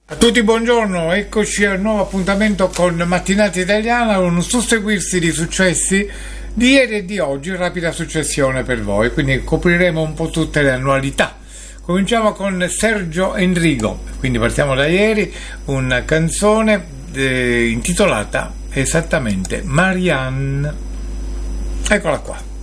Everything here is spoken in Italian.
A tutti buongiorno, eccoci al nuovo appuntamento con Mattinata Italiana, un susseguirsi di successi di ieri e di oggi in rapida successione per voi, quindi copriremo un po' tutte le annualità. Cominciamo con Sergio Endrigo, quindi partiamo da ieri, una canzone intitolata esattamente Marianne. Eccola qua.